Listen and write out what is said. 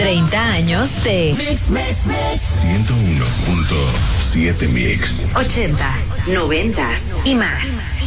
30 años de Mix. 101.7 Mix. 80s, 90s y más.